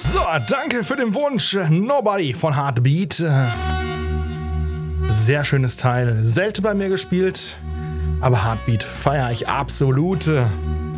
So, danke für den Wunsch. Nobody von Heartbeat. Sehr schönes Teil. Selten bei mir gespielt, aber Heartbeat feiere ich absolut.